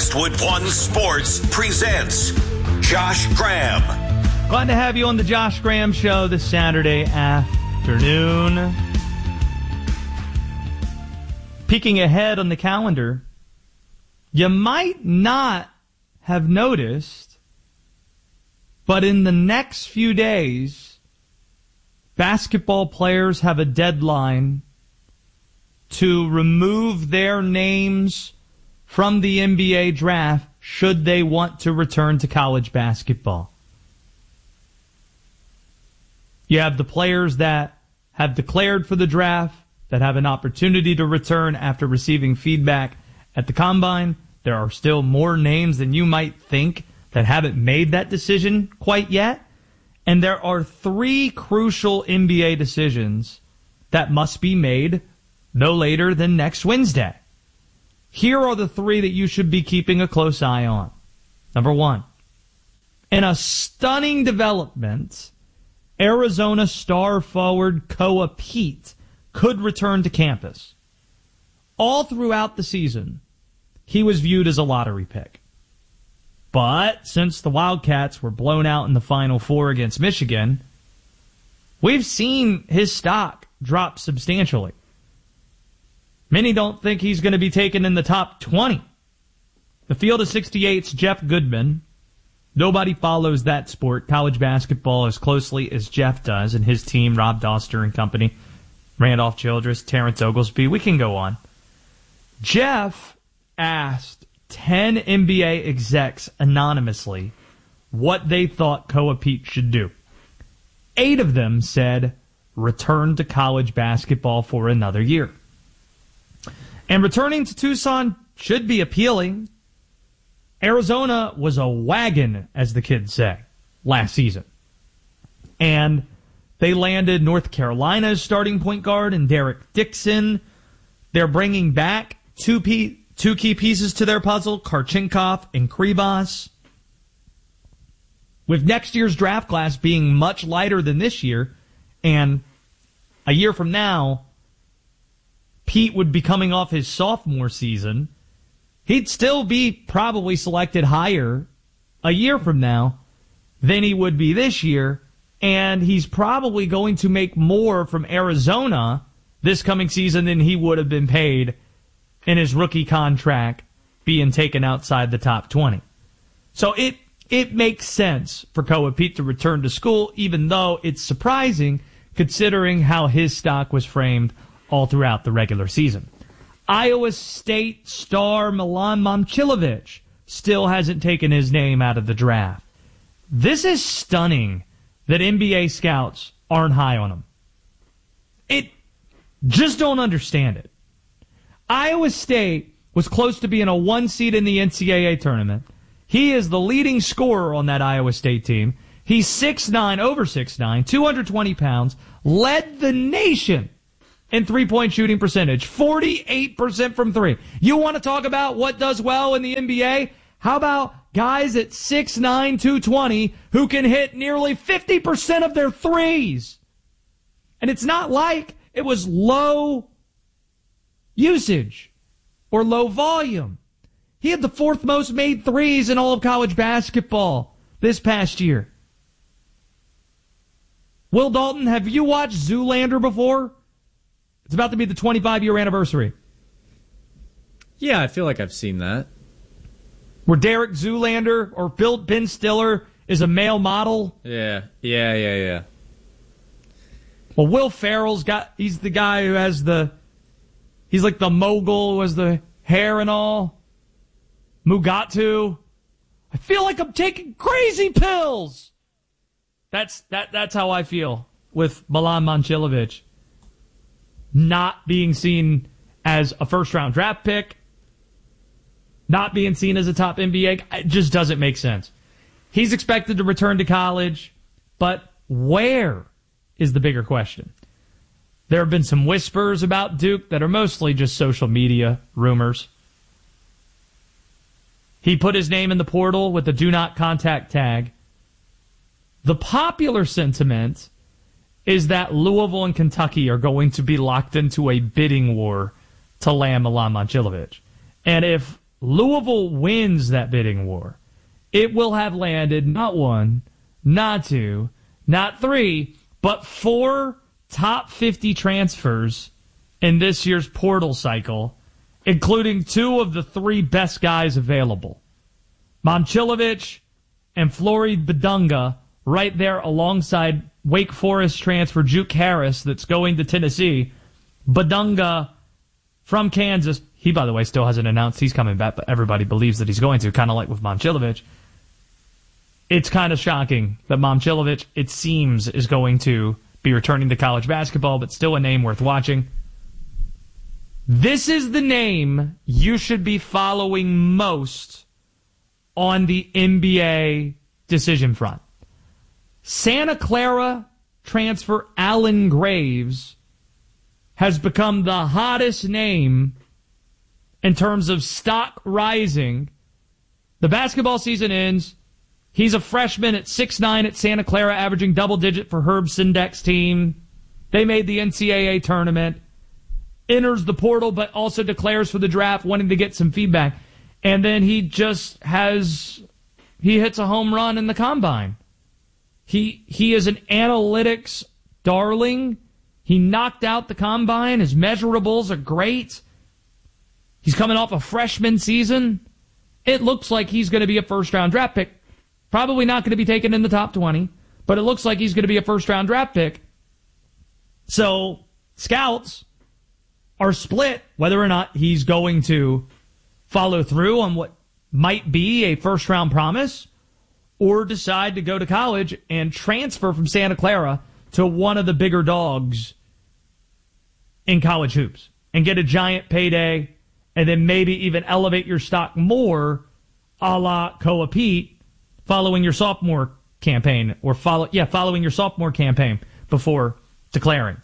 Westwood One Sports presents Josh Graham. Glad to have you on the Josh Graham Show this Saturday afternoon. Peeking ahead on the calendar, you might not have noticed, but in the next few days, basketball players have a deadline to remove their names from the NBA draft should they want to return to college basketball. You have the players that have declared for the draft, that have an opportunity to return after receiving feedback at the Combine. There are still more names than you might think that haven't made that decision quite yet. And there are 3 crucial NBA decisions that must be made no later than next Wednesday. Here are the 3 that you should be keeping a close eye on. Number 1, in a stunning development, Arizona star forward Koa Pete could return to campus. All throughout the season, he was viewed as a lottery pick. But since the Wildcats were blown out in the Final Four against Michigan, we've seen his stock drop substantially. Many don't think he's going to be taken in the top 20. The Field of 68's Jeff Goodman. Nobody follows that sport, college basketball, as closely as Jeff does, and his team, Rob Doster and company, Randolph Childress, Terrence Oglesby. We can go on. Jeff asked 10 NBA execs anonymously what they thought Koa Pete should do. 8 of them said, return to college basketball for another year. And returning to Tucson should be appealing. Arizona was a wagon, as the kids say, last season. And they landed North Carolina's starting point guard in Derek Dixon. They're bringing back two key pieces to their puzzle, Karchenkov and Kribas. With next year's draft class being much lighter than this year, and a year from now, Pete would be coming off his sophomore season, he'd still be probably selected higher a year from now than he would be this year, and he's probably going to make more from Arizona this coming season than he would have been paid in his rookie contract being taken outside the top 20. So it makes sense for Koa Pete to return to school, even though it's surprising considering how his stock was framed all throughout the regular season. Iowa State star Milan Momcilovic still hasn't taken his name out of the draft. This is stunning that NBA scouts aren't high on him. Just don't understand it. Iowa State was close to being a 1 seed in the NCAA tournament. He is the leading scorer on that Iowa State team. He's 6'9", over 6'9", 220 pounds, led the nation in three-point shooting percentage, 48% from 3. You want to talk about what does well in the NBA? How about guys at 6'9", 220 who can hit nearly 50% of their threes? And it's not like it was low usage or low volume. He had the 4th most made threes in all of college basketball this past year. Will Dalton, have you watched Zoolander before? It's about to be the 25-year anniversary. Yeah, I feel like I've seen that. Where Derek Zoolander or Ben Stiller is a male model. Yeah. Well, Will Ferrell's he's the guy who has he's like the mogul who has the hair and all. Mugatu. I feel like I'm taking crazy pills. That's how I feel with Milan Momcilovic not being seen as a first-round draft pick, not being seen as a top NBA. It just doesn't make sense. He's expected to return to college, but where is the bigger question? There have been some whispers about Duke that are mostly just social media rumors. He put his name in the portal with the do not contact tag. The popular sentiment is that Louisville and Kentucky are going to be locked into a bidding war to land Milan Momcilovic. And if Louisville wins that bidding war, it will have landed not one, not two, not three, but 4 top 50 transfers in this year's portal cycle, including 2 of the 3 best guys available. Momcilovic and Flory Badunga right there alongside Wake Forest transfer Juke Harris that's going to Tennessee. Badunga from Kansas. He, by the way, still hasn't announced he's coming back, but everybody believes that he's going to, kind of like with Momcilovic. It's kind of shocking that Momcilovic, it seems, is going to be returning to college basketball, but still a name worth watching. This is the name you should be following most on the NBA decision front. Santa Clara transfer Allen Graves has become the hottest name in terms of stock rising. The basketball season ends. He's a freshman at 6'9" at Santa Clara, averaging double-digit for Herb Sendek's team. They made the NCAA tournament. Enters the portal, but also declares for the draft, wanting to get some feedback. And then he hits a home run in the combine. He is an analytics darling. He knocked out the combine. His measurables are great. He's coming off a freshman season. It looks like he's going to be a first-round draft pick. Probably not going to be taken in the top 20, but it looks like he's going to be a first-round draft pick. So scouts are split whether or not he's going to follow through on what might be a first-round promise or decide to go to college and transfer from Santa Clara to one of the bigger dogs in college hoops and get a giant payday and then maybe even elevate your stock more a la Koa Pete following your sophomore campaign or following your sophomore campaign before declaring.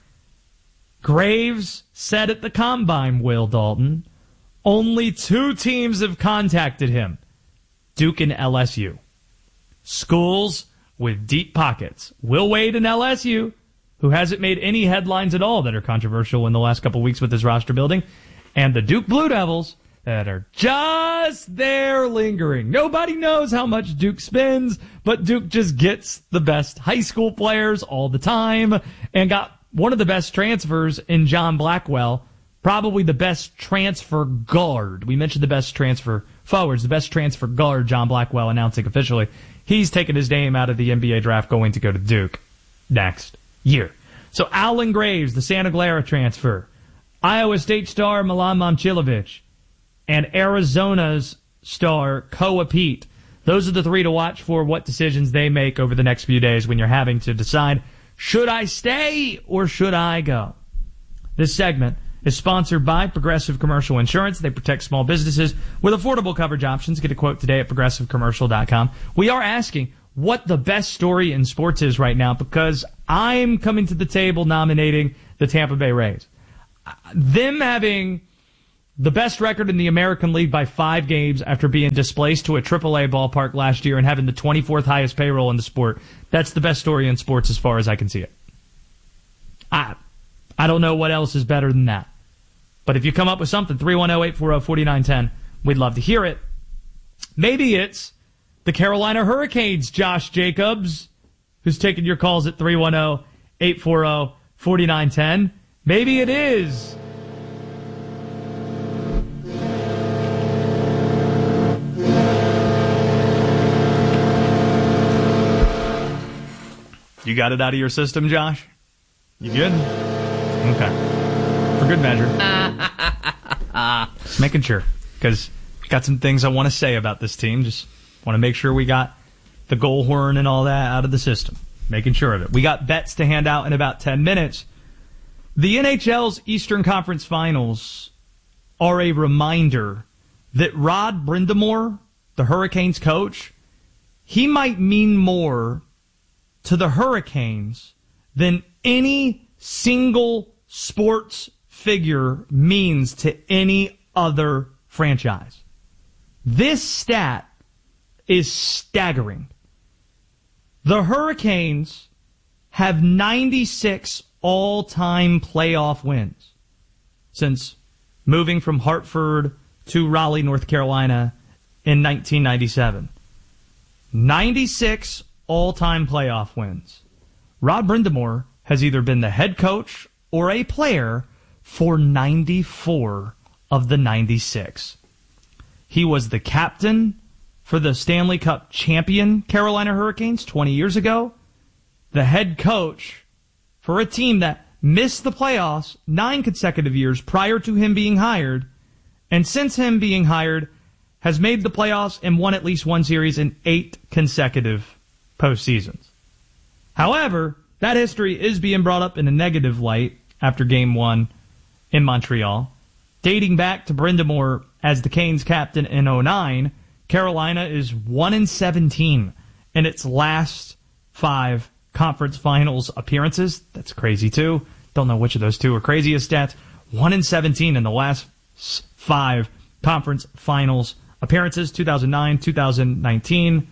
Graves said at the combine, Will Dalton, only 2 teams have contacted him, Duke and LSU. Schools with deep pockets. Will Wade and LSU, who hasn't made any headlines at all that are controversial in the last couple weeks with his roster building, and the Duke Blue Devils that are just there lingering. Nobody knows how much Duke spends, but Duke just gets the best high school players all the time and got one of the best transfers in John Blackwell, probably the best transfer guard. We mentioned the best transfer forwards, the best transfer guard, John Blackwell announcing officially. He's taken his name out of the NBA draft going to go to Duke next year. So Allen Graves, the Santa Clara transfer, Iowa State star Milan Momcilovic, and Arizona's star Koa Pete. Those are the 3 to watch for what decisions they make over the next few days when you're having to decide, should I stay or should I go? This segment is sponsored by Progressive Commercial Insurance. They protect small businesses with affordable coverage options. Get a quote today at progressivecommercial.com. We are asking what the best story in sports is right now because I'm coming to the table nominating the Tampa Bay Rays. Them having the best record in the American League by 5 games after being displaced to a AAA ballpark last year and having the 24th highest payroll in the sport. That's the best story in sports as far as I can see it. I don't know what else is better than that. But if you come up with something, 310-840-4910, we'd love to hear it. Maybe it's the Carolina Hurricanes, Josh Jacobs, who's taking your calls at 310-840-4910. Maybe it is You got it out of your system, Josh? You good? Okay. For good measure. Just making sure. Because got some things I want to say about this team. Just want to make sure we got the goal horn and all that out of the system. Making sure of it. We got bets to hand out in about 10 minutes. The NHL's Eastern Conference Finals are a reminder that Rod Brindamore, the Hurricanes coach, he might mean more to the Hurricanes than any single sports figure means to any other franchise. This stat is staggering. The Hurricanes have 96 all-time playoff wins since moving from Hartford to Raleigh, North Carolina in 1997. 96 all-time playoff wins. Rod Brind'Amour has either been the head coach or a player for 94 of the 96. He was the captain for the Stanley Cup champion Carolina Hurricanes 20 years ago, the head coach for a team that missed the playoffs 9 consecutive years prior to him being hired, and since him being hired, has made the playoffs and won at least one series in 8 consecutive postseasons. However, that history is being brought up in a negative light after Game 1 in Montreal. Dating back to Brind'Amour as the Canes captain in 2009, Carolina is 1-17 in its last 5 conference finals appearances. That's crazy, too. Don't know which of those two are craziest stats. 1-17 in the last 5 conference finals appearances, 2009, 2019,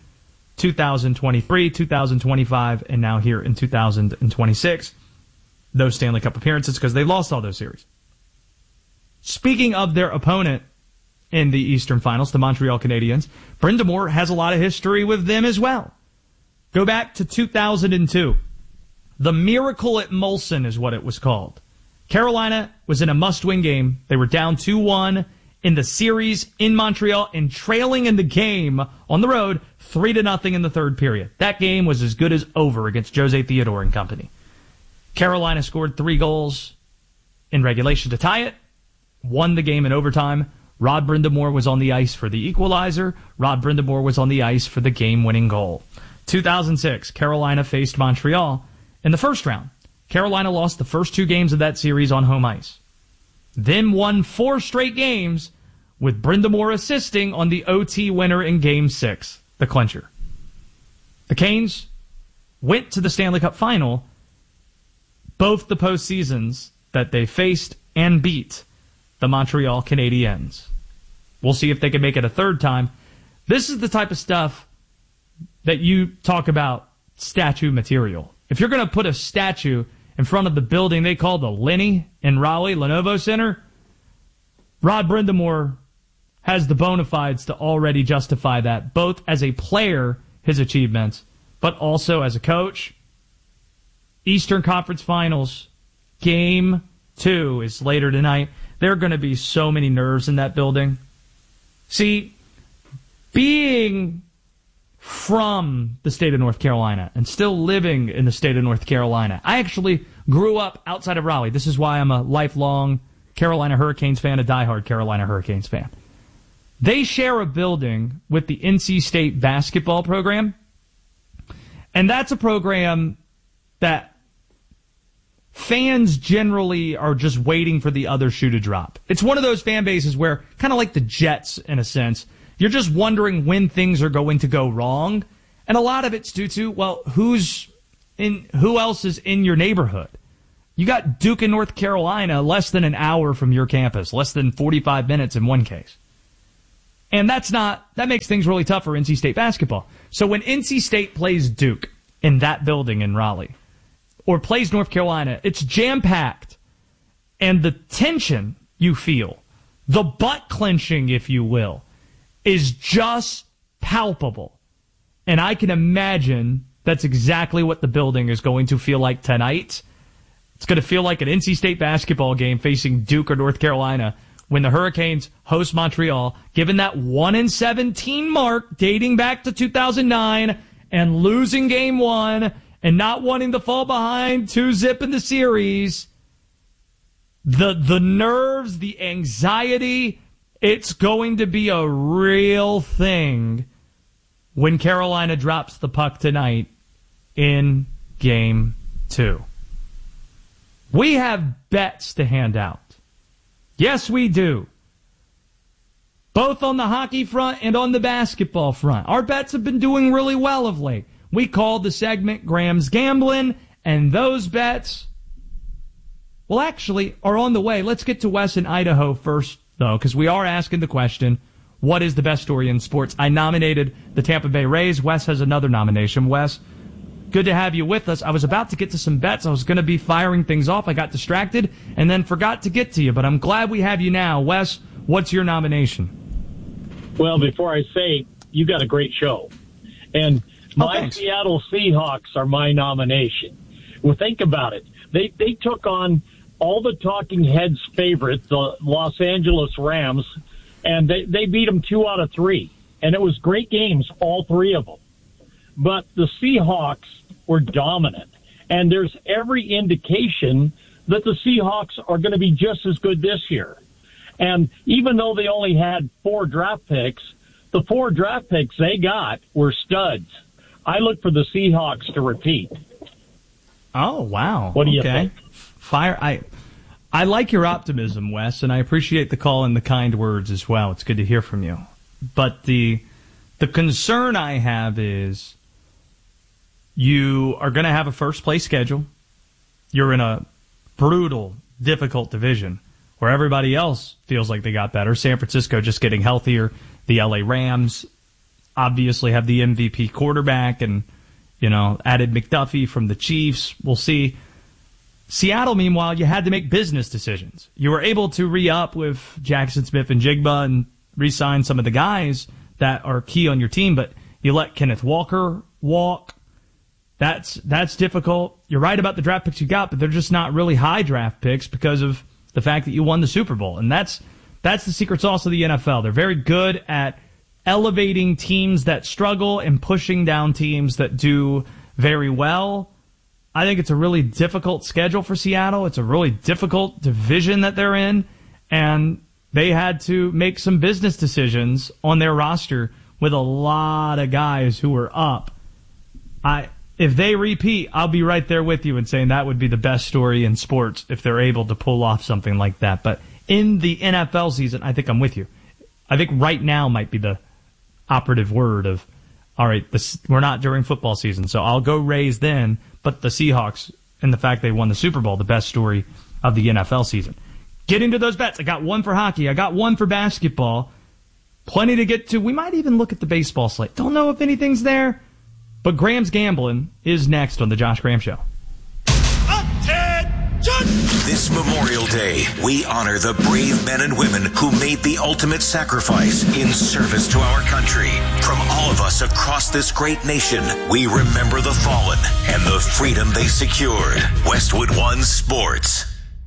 2023, 2025, and now here in 2026. Those Stanley Cup appearances because they lost all those series. Speaking of their opponent in the Eastern Finals, the Montreal Canadiens, Brind'Amour has a lot of history with them as well. Go back to 2002. The Miracle at Molson is what it was called. Carolina was in a must-win game. They were down 2-1 in the series in Montreal and trailing in the game on the road 3-0 in the third period. That game was as good as over against Jose Theodore and company. Carolina scored 3 goals in regulation to tie it, won the game in overtime. Rod Brind'Amour was on the ice for the equalizer. Rod Brind'Amour was on the ice for the game-winning goal. 2006, Carolina faced Montreal in the first round. Carolina lost the first 2 games of that series on home ice. Then won 4 straight games with Brind'Amour assisting on the OT winner in Game 6, the clincher. The Canes went to the Stanley Cup final both the postseasons that they faced and beat the Montreal Canadiens. We'll see if they can make it a third time. This is the type of stuff that you talk about statue material. If you're going to put a statue in front of the building they call the Lenny in Raleigh, Lenovo Center, Rod Brind'Amour has the bona fides to already justify that, both as a player, his achievements, but also as a coach. Eastern Conference Finals, Game 2 is later tonight. There are going to be so many nerves in that building. See, being from the state of North Carolina and still living in the state of North Carolina, I actually grew up outside of Raleigh. This is why I'm a lifelong Carolina Hurricanes fan, a diehard Carolina Hurricanes fan. They share a building with the NC State basketball program, and that's a program that fans generally are just waiting for the other shoe to drop. It's one of those fan bases where, kind of like the Jets in a sense, you're just wondering when things are going to go wrong. And a lot of it's due to, well, who else is in your neighborhood? You got Duke in North Carolina less than an hour from your campus, less than 45 minutes in one case. And that makes things really tough for NC State basketball. So when NC State plays Duke in that building in Raleigh, or plays North Carolina, it's jam-packed. And the tension you feel, the butt clenching, if you will, is just palpable. And I can imagine that's exactly what the building is going to feel like tonight. It's going to feel like an NC State basketball game facing Duke or North Carolina when the Hurricanes host Montreal, given that 1-17 mark dating back to 2009 and losing Game 1 and not wanting to fall behind 2-0 in the series. The nerves, the anxiety, it's going to be a real thing when Carolina drops the puck tonight in Game 2. We have bets to hand out. Yes, we do. Both on the hockey front and on the basketball front. Our bets have been doing really well of late. We called the segment Graham's Gambling, and those bets, well, actually, are on the way. Let's get to Wes in Idaho first, though, because we are asking the question, what is the best story in sports? I nominated the Tampa Bay Rays. Wes has another nomination. Wes, good to have you with us. I was about to get to some bets. I was going to be firing things off. I got distracted and then forgot to get to you, but I'm glad we have you now. Wes, What's your nomination? Well, before I say, you got a great show. And my Seattle Seahawks are my nomination. Well, think about it. They took on all the talking heads' favorites, the Los Angeles Rams, and they beat them 2 out of 3. And it was great games, all 3 of them. But the Seahawks were dominant. And there's every indication that the Seahawks are going to be just as good this year. And even though they only had 4 draft picks, the 4 draft picks they got were studs. I look for the Seahawks to repeat. Oh, wow. What do you think? Fire. I like your optimism, Wes, and I appreciate the call and the kind words as well. It's good to hear from you. But the concern I have is you are going to have a first-place schedule. You're in a brutal, difficult division where everybody else feels like they got better. San Francisco just getting healthier. The LA Rams obviously have the MVP quarterback and, added McDuffie from the Chiefs. We'll see. Seattle, meanwhile, you had to make business decisions. You were able to re-up with Jackson Smith and Jigba and re-sign some of the guys that are key on your team, but you let Kenneth Walker walk. That's difficult. You're right about the draft picks you got, but they're just not really high draft picks because of the fact that you won the Super Bowl. And that's the secret sauce of the NFL. They're very good at elevating teams that struggle and pushing down teams that do very well. I think it's a really difficult schedule for Seattle. It's a really difficult division that they're in, and they had to make some business decisions on their roster with a lot of guys who were up. If they repeat, I'll be right there with you and saying that would be the best story in sports if they're able to pull off something like that. But in the NFL season, I think I'm with you. I think right now might be the operative word of, all right, we're not during football season, so I'll go Rays then, but the Seahawks and the fact they won the Super Bowl, the best story of the NFL season. Getting to those bets, I got one for hockey, I got one for basketball, plenty to get to. We might even look at the baseball slate. Don't know if anything's there, but Graham's Gambling is next on the Josh Graham Show. This Memorial Day, we honor the brave men and women who made the ultimate sacrifice in service to our country. From all of us across this great nation, we remember the fallen and the freedom they secured. Westwood One Sports.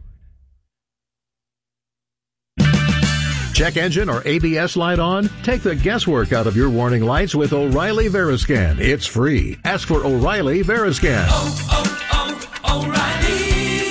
Check engine or ABS light on? Take the guesswork out of your warning lights with O'Reilly Veriscan. It's free. Ask for O'Reilly Veriscan. O'Reilly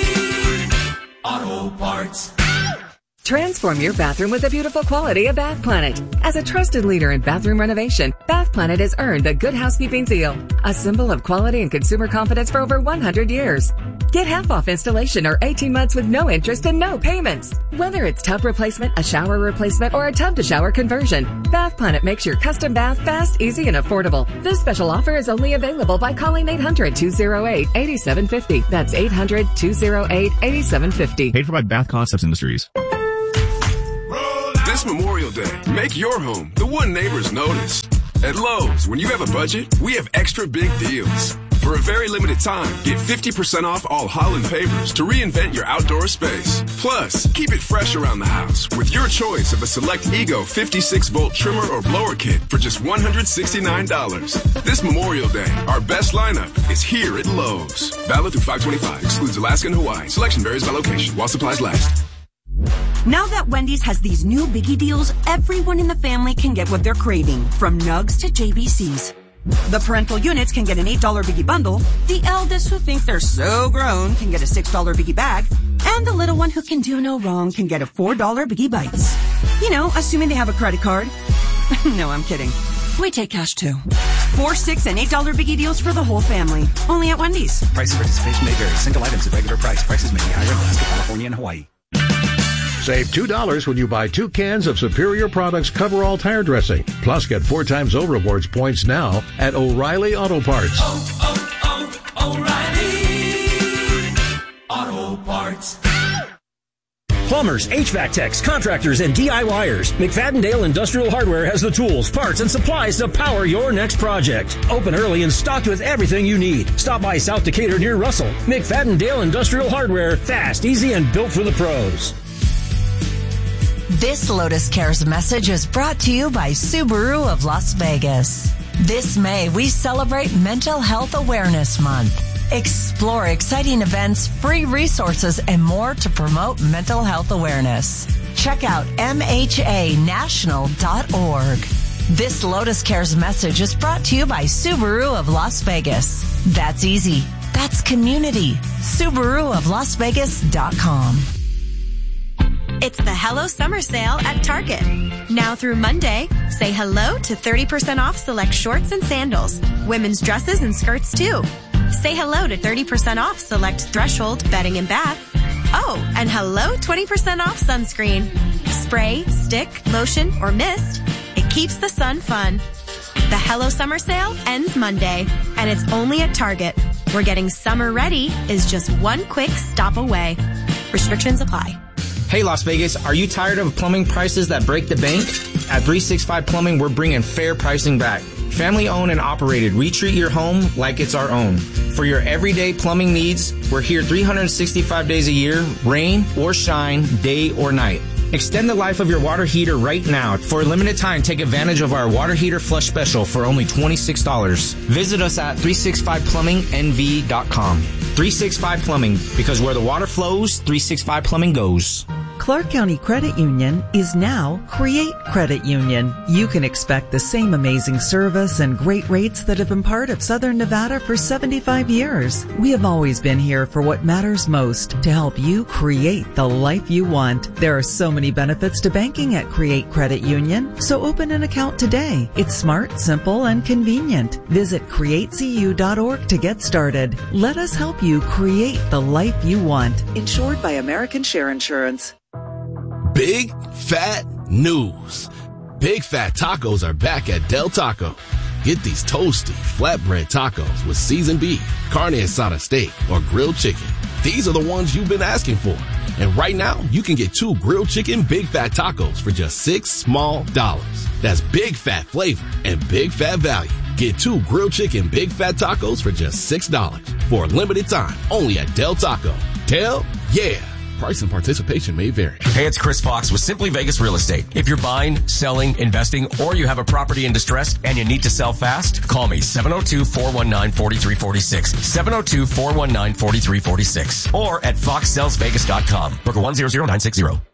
Auto Parts. Transform your bathroom with the beautiful quality of Bath Planet. As a trusted leader in bathroom renovation, Bath Planet has earned the Good Housekeeping seal, a symbol of quality and consumer confidence for over 100 years. Get half off installation or 18 months with no interest and no payments. Whether it's tub replacement, a shower replacement, or a tub-to-shower conversion, Bath Planet makes your custom bath fast, easy, and affordable. This special offer is only available by calling 800-208-8750. That's 800-208-8750. Paid for by Bath Concepts Industries. This Memorial Day, make your home the one neighbors notice. At Lowe's, when you have a budget, we have extra big deals. For a very limited time, get 50% off all Holland pavers to reinvent your outdoor space. Plus, keep it fresh around the house with your choice of a select Ego 56-volt trimmer or blower kit for just $169. This Memorial Day, our best lineup is here at Lowe's. Valid through 5/25. Excludes Alaska and Hawaii. Selection varies by location while supplies last. Now that Wendy's has these new biggie deals, everyone in the family can get what they're craving, from nugs to JBCs. The parental units can get an $8 biggie bundle, the eldest who think they're so grown can get a $6 biggie bag, and the little one who can do no wrong can get a $4 biggie bites. You know, assuming they have a credit card. No, I'm kidding. We take cash too. $4, $6, and $8 biggie deals for the whole family. Only at Wendy's. Price and participation may vary. Single items at regular price. Prices may be higher in Alaska, California, and Hawaii. Save $2 when you buy 2 cans of Superior Products Coverall tire dressing. Plus, get 4 times O Rewards points now at O'Reilly Auto Parts. O'Reilly Auto Parts. Plumbers, HVAC techs, contractors, and DIYers. McFadden-Dale Industrial Hardware has the tools, parts, and supplies to power your next project. Open early and stocked with everything you need. Stop by South Decatur near Russell. McFadden-Dale Industrial Hardware. Fast, easy, and built for the pros. This Lotus Cares message is brought to you by Subaru of Las Vegas. This May, we celebrate Mental Health Awareness Month. Explore exciting events, free resources, and more to promote mental health awareness. Check out MHAnational.org. This Lotus Cares message is brought to you by Subaru of Las Vegas. That's easy. That's community. SubaruofLasVegas.com. It's the Hello Summer Sale at Target. Now through Monday, say hello to 30% off select shorts and sandals, women's dresses and skirts too. Say hello to 30% off select Threshold bedding and bath. Oh, and hello 20% off sunscreen. Spray, stick, lotion, or mist. It keeps the sun fun. The Hello Summer Sale ends Monday, and it's only at Target, where getting summer ready is just one quick stop away. Restrictions apply. Hey Las Vegas, are you tired of plumbing prices that break the bank? At 365 Plumbing, we're bringing fair pricing back. Family owned and operated, we treat your home like it's our own. For your everyday plumbing needs, we're here 365 days a year, rain or shine, day or night. Extend the life of your water heater right now. For a limited time, take advantage of our water heater flush special for only $26. Visit us at 365plumbingnv.com. 365 Plumbing, because where the water flows, 365 Plumbing goes. Clark County Credit Union is now Create Credit Union. You can expect the same amazing service and great rates that have been part of Southern Nevada for 75 years. We have always been here for what matters most, to help you create the life you want. There are so many benefits to banking at Create Credit Union, so open an account today. It's smart, simple, and convenient. Visit createcu.org to get started. Let us help you create the life you want. Insured by American Share Insurance. Big fat news. Big Fat Tacos are back at Del Taco. Get these toasty, flatbread tacos with seasoned beef, carne asada steak, or grilled chicken. These are the ones you've been asking for. And right now, you can get 2 grilled chicken Big Fat Tacos for just $6 small. That's big fat flavor and big fat value. Get 2 grilled chicken Big Fat Tacos for just $6 for a limited time only at Del Taco. Del, yeah. Price and participation may vary. Hey, it's Chris Fox with Simply Vegas Real Estate. If you're buying, selling, investing, or you have a property in distress and you need to sell fast, call me 702-419-4346. 702-419-4346. Or at foxsellsvegas.com. Broker 100960.